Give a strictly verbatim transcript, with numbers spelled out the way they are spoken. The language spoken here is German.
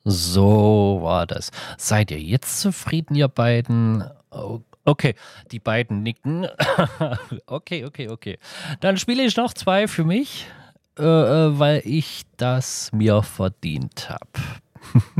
So war das. Seid ihr jetzt zufrieden, ihr beiden? O- Okay, die beiden nicken. Okay, okay, okay. Dann spiele ich noch zwei für mich, äh, äh, weil ich das mir verdient habe.